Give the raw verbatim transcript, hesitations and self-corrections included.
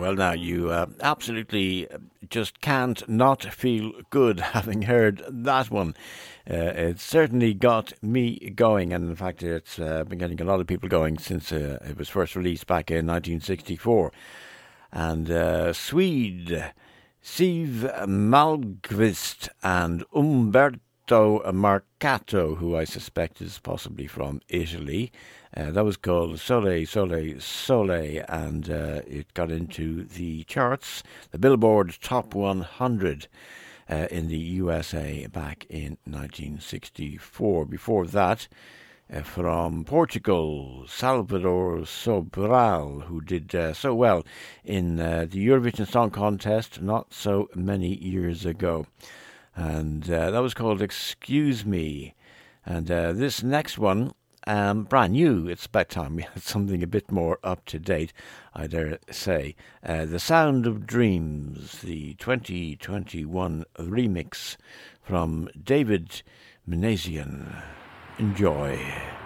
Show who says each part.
Speaker 1: Well, now, you uh, absolutely just can't not feel good having heard that one. Uh, it certainly got me going, and in fact, it's uh, been getting a lot of people going since uh, it was first released back in nineteen sixty-four. And uh, Swede, Siv Malmqvist and Umberto Marcato, who I suspect is possibly from Italy. Uh, that was called Sole, Sole, Sole, and uh, it got into the charts, the Billboard Top one hundred uh, in the U S A back in nineteen sixty-four. Before that, uh, from Portugal, Salvador Sobral, who did uh, so well in uh, the Eurovision Song Contest not so many years ago. And uh, that was called Excuse Me. And uh, this next one, Um, brand new. It's about time we had something a bit more up to date, I dare say. Uh, the Sound of Dreams, the twenty twenty-one remix from David Menasian. Enjoy.